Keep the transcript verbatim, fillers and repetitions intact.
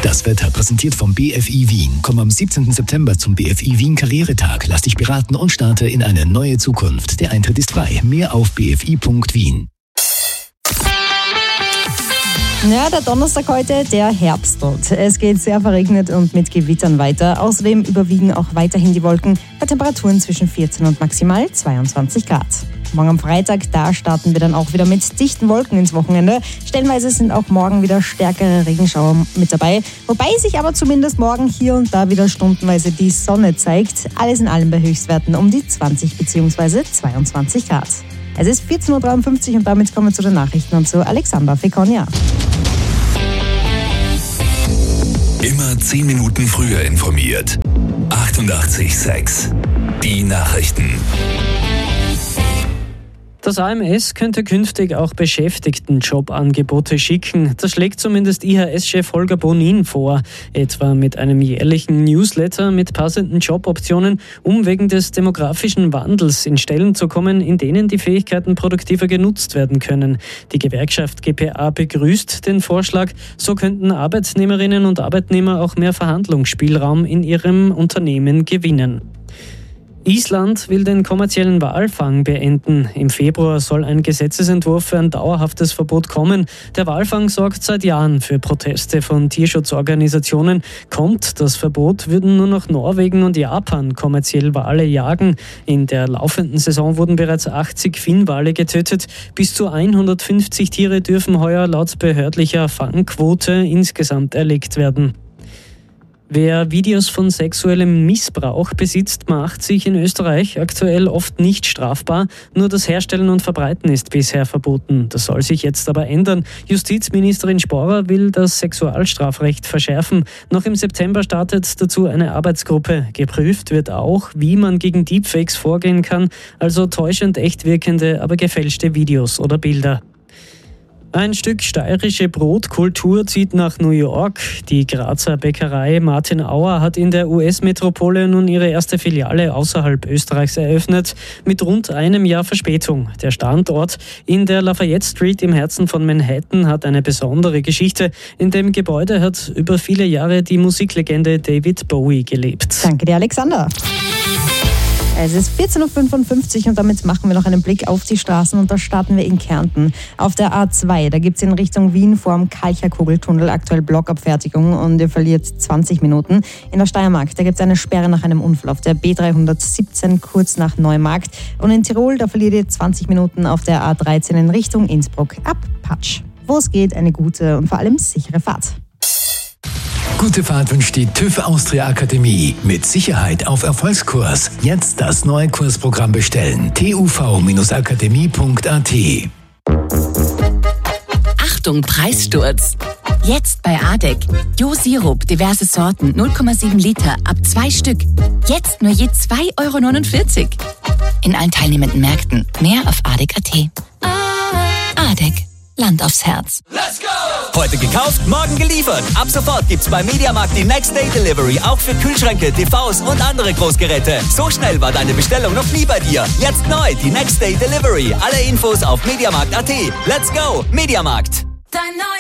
Das Wetter präsentiert vom B F I Wien. Komm am siebzehnten September zum B F I Wien Karrieretag. Lass dich beraten und starte in eine neue Zukunft. Der Eintritt ist frei. Mehr auf b f i punkt wien. Ja, der Donnerstag heute, der Herbsttod. Es geht sehr verregnet und mit Gewittern weiter. Außerdem überwiegen auch weiterhin die Wolken bei Temperaturen zwischen vierzehn und maximal zweiundzwanzig Grad. Morgen am Freitag, da starten wir dann auch wieder mit dichten Wolken ins Wochenende. Stellenweise sind auch morgen wieder stärkere Regenschauer mit dabei. Wobei sich aber zumindest morgen hier und da wieder stundenweise die Sonne zeigt. Alles in allem bei Höchstwerten um die zwanzig bzw. zweiundzwanzig Grad. Es ist vierzehn Uhr dreiundfünfzig und damit kommen wir zu den Nachrichten und zu Alexander Fekonia. Immer zehn Minuten früher informiert. achtundachtzig Komma sechs. Die Nachrichten. Das A M S könnte künftig auch Beschäftigten Jobangebote schicken. Das schlägt zumindest I H S-Chef Holger Bonin vor, etwa mit einem jährlichen Newsletter mit passenden Joboptionen, um wegen des demografischen Wandels in Stellen zu kommen, in denen die Fähigkeiten produktiver genutzt werden können. Die Gewerkschaft G P A begrüßt den Vorschlag. So könnten Arbeitnehmerinnen und Arbeitnehmer auch mehr Verhandlungsspielraum in ihrem Unternehmen gewinnen. Island will den kommerziellen Walfang beenden. Im Februar soll ein Gesetzesentwurf für ein dauerhaftes Verbot kommen. Der Walfang sorgt seit Jahren für Proteste von Tierschutzorganisationen. Kommt das Verbot, würden nur noch Norwegen und Japan kommerziell Wale jagen. In der laufenden Saison wurden bereits achtzig Finnwale getötet. Bis zu hundertfünfzig Tiere dürfen heuer laut behördlicher Fangquote insgesamt erlegt werden. Wer Videos von sexuellem Missbrauch besitzt, macht sich in Österreich aktuell oft nicht strafbar. Nur das Herstellen und Verbreiten ist bisher verboten. Das soll sich jetzt aber ändern. Justizministerin Sporer will das Sexualstrafrecht verschärfen. Noch im September startet dazu eine Arbeitsgruppe. Geprüft wird auch, wie man gegen Deepfakes vorgehen kann, also täuschend echt wirkende, aber gefälschte Videos oder Bilder. Ein Stück steirische Brotkultur zieht nach New York. Die Grazer Bäckerei Martin Auer hat in der U S-Metropole nun ihre erste Filiale außerhalb Österreichs eröffnet, mit rund einem Jahr Verspätung. Der Standort in der Lafayette Street im Herzen von Manhattan hat eine besondere Geschichte. In dem Gebäude hat über viele Jahre die Musiklegende David Bowie gelebt. Danke dir, Alexander. Es ist vierzehn Uhr fünfundfünfzig und damit machen wir noch einen Blick auf die Straßen und da starten wir in Kärnten. Auf der A zwei, da gibt es in Richtung Wien vor dem Kalcher-Kugeltunnel aktuell Blockabfertigung und ihr verliert zwanzig Minuten. In der Steiermark, da gibt es eine Sperre nach einem Unfall auf der B dreihundertsiebzehn kurz nach Neumarkt. Und in Tirol, da verliert ihr zwanzig Minuten auf der A dreizehn in Richtung Innsbruck ab Patsch. Wo es geht, eine gute und vor allem sichere Fahrt. Gute Fahrt wünscht die TÜV Austria Akademie. Mit Sicherheit auf Erfolgskurs. Jetzt das neue Kursprogramm bestellen. t u v akademie punkt a t. Achtung, Preissturz! Jetzt bei A D E C. Jo-Sirup, diverse Sorten, null Komma sieben Liter, ab zwei Stück. Jetzt nur je zwei Euro neunundvierzig. In allen teilnehmenden Märkten. Mehr auf a d e c punkt a t. A D E C. Land aufs Herz. Let's go! Heute gekauft, morgen geliefert. Ab sofort gibt's bei Mediamarkt die Next Day Delivery auch für Kühlschränke, T Vs und andere Großgeräte. So schnell war deine Bestellung noch nie bei dir. Jetzt neu die Next Day Delivery. Alle Infos auf mediamarkt punkt a t. Let's go! Mediamarkt. Dein